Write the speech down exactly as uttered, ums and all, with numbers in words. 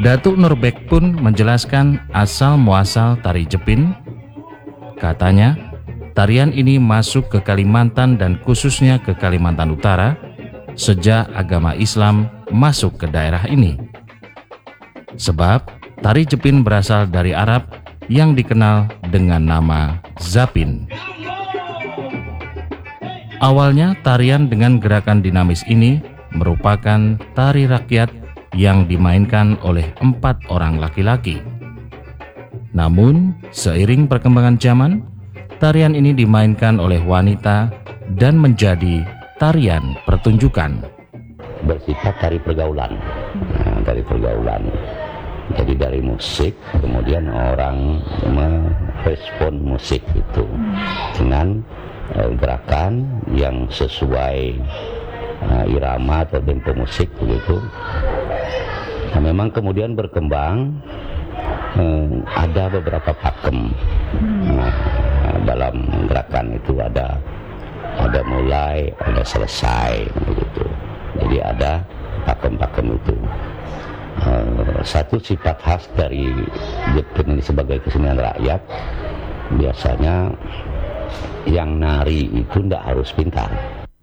Datuk Nurbek pun menjelaskan asal-muasal tari Jepin. Katanya, tarian ini masuk ke Kalimantan dan khususnya ke Kalimantan Utara sejak agama Islam masuk ke daerah ini. Sebab tari Jepin berasal dari Arab yang dikenal dengan nama Zapin. Awalnya tarian dengan gerakan dinamis ini merupakan tari rakyat yang dimainkan oleh empat orang laki-laki. Namun, seiring perkembangan zaman, tarian ini dimainkan oleh wanita dan menjadi tarian pertunjukan. Bersifat tari pergaulan, nah, tari pergaulan. Jadi dari musik, kemudian orang merespon musik itu dengan uh, gerakan yang sesuai uh, irama atau tempo musik begitu. Nah, memang kemudian berkembang, eh, ada beberapa pakem. Nah, dalam gerakan itu ada ada mulai, ada selesai, begitu. Jadi ada pakem-pakem itu. Eh, satu sifat khas dari Jepun ini sebagai kesenian rakyat, biasanya yang nari itu tidak harus pintar.